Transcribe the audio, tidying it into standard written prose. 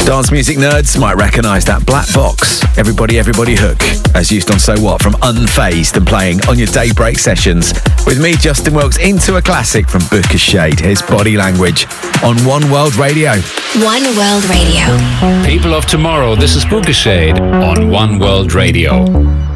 Dance music nerds might recognise that black box, Everybody Everybody hook, as used on So What from Unfazed and playing on your daybreak sessions. With me, Justin Wilkes, into a classic from Booker Shade, his Body Language, on One World Radio. One World Radio. People of Tomorrow, this is Booker Shade on One World Radio.